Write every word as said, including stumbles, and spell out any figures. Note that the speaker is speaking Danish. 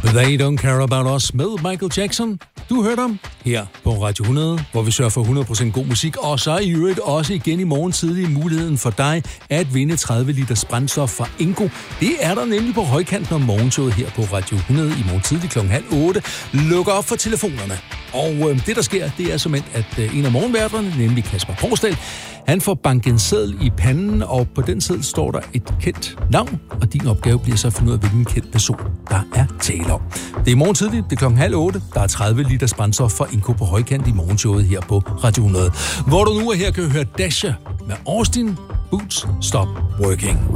They Don't Care About Us med Michael Jackson. Du hørte ham her på Radio hundrede, hvor vi sørger for hundrede procent god musik, og så i øvrigt også igen i morgen tidlig muligheden for dig at vinde tredive liters brændstof fra Ingo. Det er der nemlig på højkanten om morgentoget her på Radio hundrede i morgen tidlig klokken halv otte. Lukker op for telefonerne. Og øh, det der sker, det er simpelthen, at øh, en af morgenværterne, nemlig Kasper Porsdal, han får banket en seddel i panden, og på den seddel står der et kendt navn, og din opgave bliver så at finde ud af, hvilken kendt person der er tale om. Det er i morgen tidlig, det er klokken halv otte. Der er tredive liters brændstof fra Inko på højkant i morgenshowet her på Radio hundrede. Hvor du nu er her, kan høre Dasher med Austin Boots Stop Working.